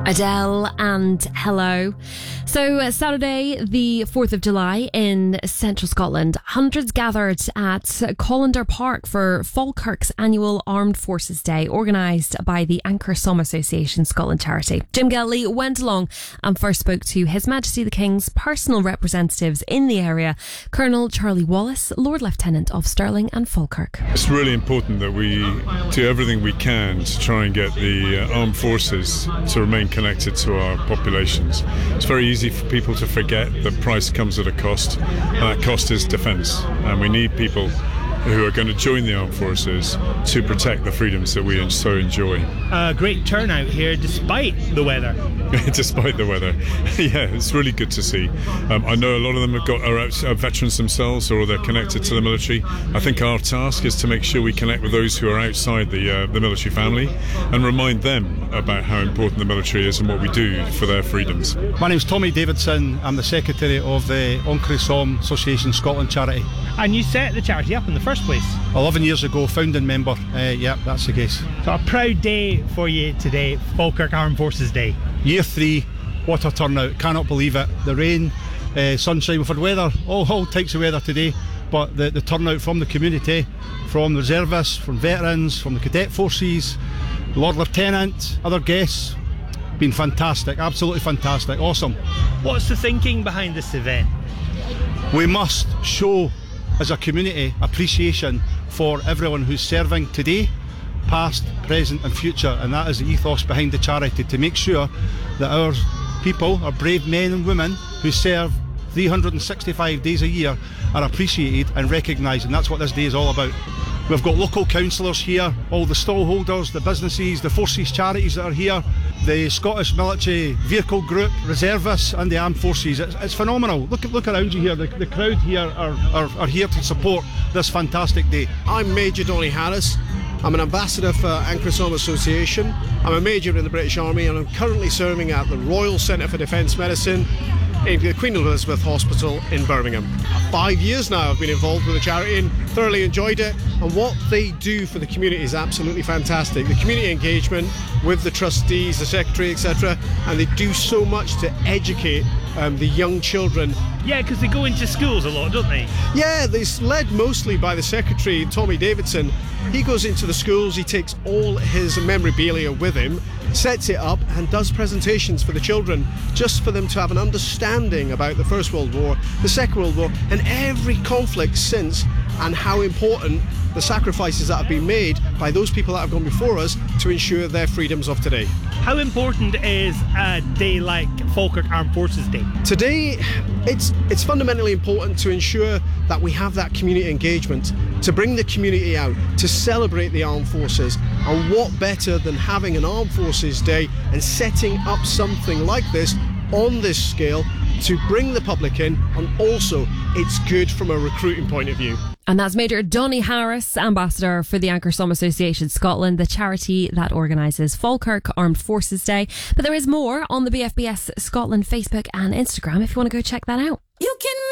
Adele and Hello. So Saturday, the 4th of July in central Scotland, hundreds gathered at Colander Park for Falkirk's annual Armed Forces Day, organised by the Ancresom Association Scotland charity. Jim Geltley went along and first spoke to His Majesty the King's personal representatives in the area, Colonel Charlie Wallace, Lord Lieutenant of Stirling and Falkirk. It's really important that we do everything we can to try and get the armed forces to remain connected to our populations. It's very easy for people to forget that price comes at a cost, and that cost is defence. And we need people who are going to join the armed forces to protect the freedoms that we so enjoy. Great turnout here despite the weather. Despite the weather. Yeah, it's really good to see. I know a lot of them are veterans themselves, or they're connected to the military. I think our task is to make sure we connect with those who are outside the military family and remind them about how important the military is and what we do for their freedoms. My name's Tommy Davidson. I'm the Secretary of the Ancresom Association Scotland charity. And you set the charity up in the first place? 11 years ago, founding member. Yeah, that's the case. So a proud day for you today, Falkirk Armed Forces Day. Year 3, what a turnout. Cannot believe it. The rain, sunshine, we've had weather, all types of weather today, but the turnout from the community, from reservists, from veterans, from the cadet forces, Lord Lieutenant, other guests, been fantastic, absolutely fantastic, awesome. What's the thinking behind this event? We must show as a community appreciation for everyone who's serving today, past, present and future, and that is the ethos behind the charity, to make sure that our people, our brave men and women who serve 365 days a year, are appreciated and recognised, and that's what this day is all about. We've got local councillors here, all the stallholders, the businesses, the forces charities that are here, the Scottish Military Vehicle Group, reservists and the armed forces. It's phenomenal. Look around you here. The crowd here are here to support this fantastic day. I'm Major Donny Harris. I'm an ambassador for Ancresom Association. I'm a major in the British Army, and I'm currently serving at the Royal Centre for Defence Medicine in the Queen Elizabeth Hospital in Birmingham. 5 years now I've been involved with the charity and thoroughly enjoyed it, and what they do for the community is absolutely fantastic. The community engagement with the trustees, the secretary, etc., and they do so much to educate the young children. Yeah, because they go into schools a lot, don't they? Yeah, it's led mostly by the secretary, Tommy Davidson. He goes into the schools, he takes all his memorabilia with him, sets it up and does presentations for the children, just for them to have an understanding about the First World War, the Second World War and every conflict since, and how important the sacrifices that have been made by those people that have gone before us to ensure their freedoms of today. How important is a day like Falkirk Armed Forces Day? Today, it's fundamentally important to ensure that we have that community engagement, to bring the community out, to celebrate the armed forces. And what better than having an Armed Forces Day and setting up something like this on this scale to bring the public in, and also it's good from a recruiting point of view. And that's Major Donny Harris, Ambassador for the Ancresom Association Scotland, the charity that organises Falkirk Armed Forces Day. But there is more on the BFBS Scotland Facebook and Instagram if you want to go check that out. You can